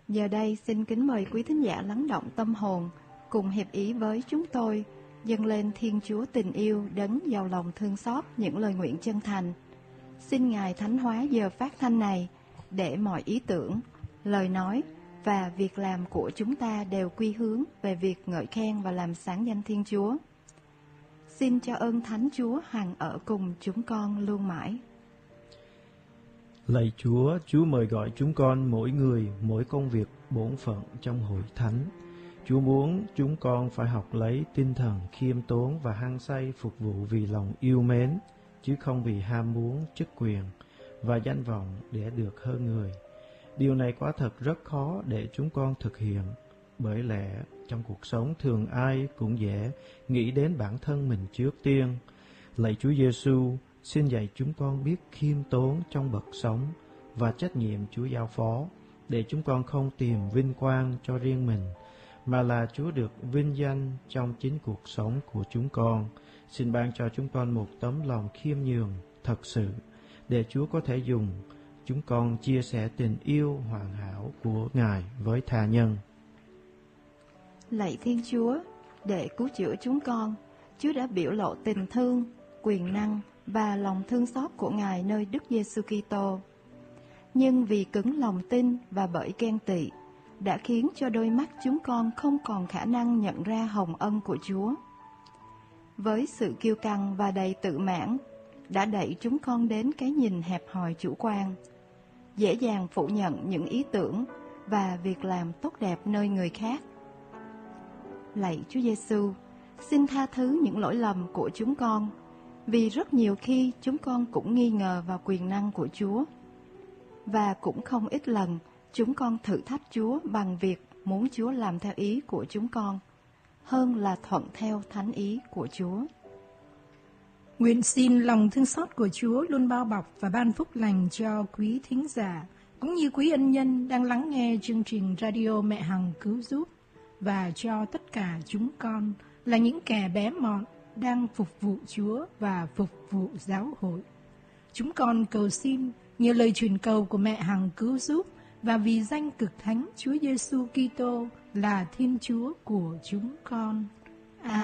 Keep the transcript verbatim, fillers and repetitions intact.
Giờ đây xin kính mời quý thính giả lắng động tâm hồn, cùng hiệp ý với chúng tôi, dâng lên Thiên Chúa tình yêu đấng giàu lòng thương xót những lời nguyện chân thành. Xin Ngài thánh hóa giờ phát thanh này, để mọi ý tưởng, lời nói và việc làm của chúng ta đều quy hướng về việc ngợi khen và làm sáng danh Thiên Chúa. Xin cho ơn Thánh Chúa hằng ở cùng chúng con luôn mãi. Lạy Chúa, Chúa mời gọi chúng con mỗi người, mỗi công việc bổn phận trong hội thánh. Chúa muốn chúng con phải học lấy tinh thần khiêm tốn và hăng say phục vụ vì lòng yêu mến, chứ không vì ham muốn chức quyền và danh vọng để được hơn người. Điều này quả thật rất khó để chúng con thực hiện, bởi lẽ trong cuộc sống thường ai cũng dễ nghĩ đến bản thân mình trước tiên. Lạy Chúa Giêsu, xin dạy chúng con biết khiêm tốn trong bậc sống và trách nhiệm Chúa giao phó, để chúng con không tìm vinh quang cho riêng mình, mà là Chúa được vinh danh trong chính cuộc sống của chúng con. Xin ban cho chúng con một tấm lòng khiêm nhường thật sự, để Chúa có thể dùng chúng con chia sẻ tình yêu hoàn hảo của Ngài với tha nhân. Lạy Thiên Chúa, để cứu chữa chúng con, Chúa đã biểu lộ tình thương, quyền năng và lòng thương xót của Ngài nơi Đức Giêsu Kitô. Nhưng vì cứng lòng tin và bởi ghen tị, đã khiến cho đôi mắt chúng con không còn khả năng nhận ra hồng ân của Chúa. Với sự kiêu căng và đầy tự mãn, đã đẩy chúng con đến cái nhìn hẹp hòi chủ quan, dễ dàng phủ nhận những ý tưởng và việc làm tốt đẹp nơi người khác. Lạy Chúa Giêsu, xin tha thứ những lỗi lầm của chúng con, vì rất nhiều khi chúng con cũng nghi ngờ vào quyền năng của Chúa. Và cũng không ít lần chúng con thử thách Chúa bằng việc muốn Chúa làm theo ý của chúng con, hơn là thuận theo thánh ý của Chúa. Nguyện xin lòng thương xót của Chúa luôn bao bọc và ban phúc lành cho quý thính giả, cũng như quý ân nhân đang lắng nghe chương trình Radio Mẹ Hằng Cứu Giúp, và cho tất cả chúng con là những kẻ bé mọn đang phục vụ Chúa và phục vụ giáo hội. Chúng con cầu xin nhờ lời truyền cầu của Mẹ Hằng Cứu Giúp và vì danh cực thánh Chúa Giêsu Kitô là Thiên Chúa của chúng con.